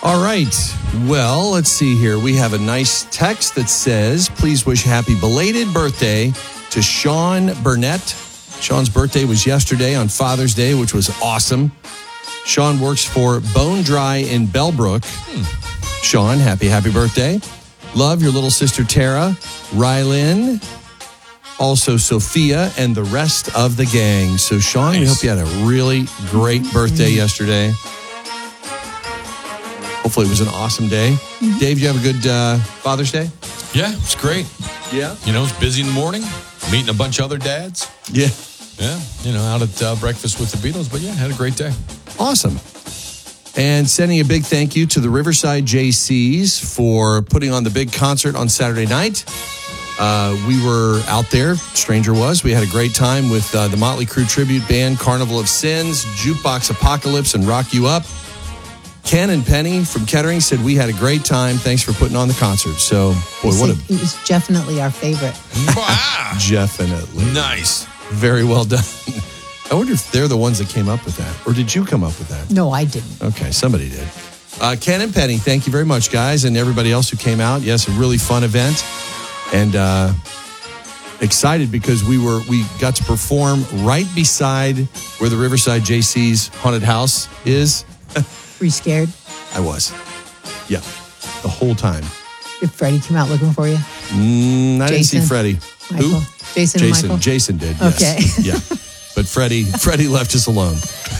All right. Well, let's see here. We have a nice text that says, please wish happy belated birthday to Sean Burnett. Sean's birthday was yesterday on Father's Day, which was awesome. Sean works for Bone Dry in Bellbrook. Sean, happy birthday. Love your little sister Tara, Rylin, also Sophia, and the rest of the gang. So, Sean, we hope you had a really great birthday yesterday. Hopefully it was an awesome day. Dave, you have a good Father's Day? Yeah, it's great. Yeah. You know, it's busy in the morning, meeting a bunch of other dads. Yeah. Yeah, you know, out at breakfast with the Beatles. But yeah, had a great day. Awesome. And sending a big thank you to the Riverside JCs for putting on the big concert on Saturday night. We were out there, Stranger was. We had a great time with the Motley Crue tribute band, Carnival of Sins, Jukebox Apocalypse, and Rock You Up. Ken and Penny from Kettering said we had a great time. Thanks for putting on the concert. So, boy, It was definitely our favorite. Wow. Definitely. Nice. Very well done. I wonder if they're the ones that came up with that. Or did you come up with that? No, I didn't. Okay, somebody did. Ken and Penny, thank you very much, guys, and everybody else who came out. Yes, a really fun event. And excited because we got to perform right beside where the Riverside JC's haunted house is. Were you scared? I was. Yeah, the whole time. Did Freddie come out looking for you? I didn't see Freddie. Michael? Who? Jason and Michael? Jason did, yes. Okay. Yeah. But Freddie left us alone.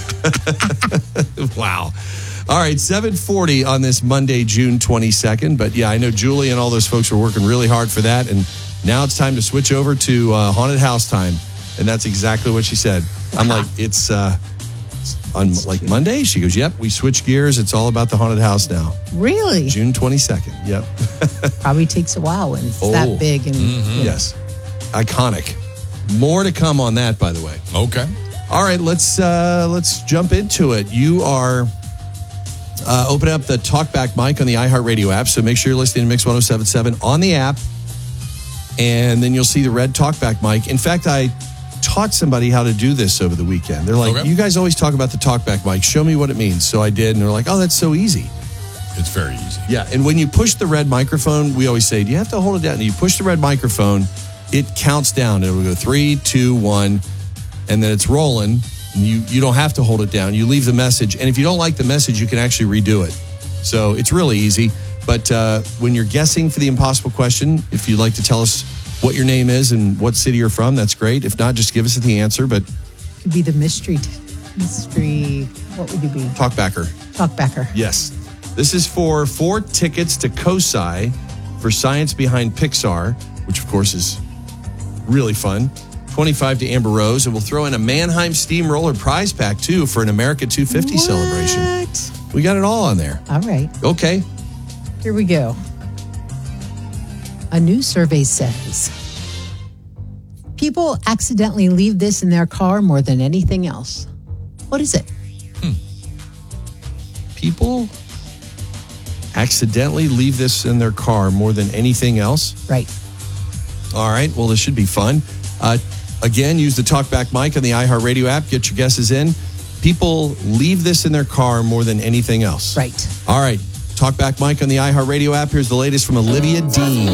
Wow. All right, 7:40 on this Monday, June 22nd. But yeah, I know Julie and all those folks are working really hard for that. And now it's time to switch over to haunted house time. And that's exactly what she said. I'm like, it's on like Monday? She goes, yep, we switch gears. It's all about the haunted house now. Really? June 22nd. Yep. Probably takes a while when it's that big. And Yes. Iconic. More to come on that, by the way. Okay. All right, let's jump into it. You are opening up the TalkBack mic on the iHeartRadio app, so make sure you're listening to Mix 107.7 on the app, and then you'll see the red TalkBack mic. In fact, I taught somebody how to do this over the weekend. They're like, you guys always talk about the TalkBack mic. Show me what it means. So I did, and they're like, oh, that's so easy. It's very easy. Yeah, and when you push the red microphone, we always say, do you have to hold it down? And you push the red microphone, it counts down. It will go 3, 2, 1, and then it's rolling. And you don't have to hold it down. You leave the message, and if you don't like the message, you can actually redo it. So it's really easy. But when you're guessing for the impossible question, if you'd like to tell us what your name is and what city you're from, that's great. If not, just give us the answer. But could be the mystery. What would you be? Talkbacker. Yes. This is for 4 tickets to COSI for Science Behind Pixar, which of course is really fun. 25 to Amber Rose, and we'll throw in a Mannheim Steamroller prize pack too for an America 250 celebration. We got it all on there. All right. Okay. Here we go. A new survey says people accidentally leave this in their car more than anything else. What is it? People accidentally leave this in their car more than anything else? Right. All right. Well, this should be fun. Again, use the TalkBack mic on the iHeartRadio app. Get your guesses in. People leave this in their car more than anything else. Right. All right. TalkBack mic on the iHeartRadio app. Here's the latest from Olivia Dean.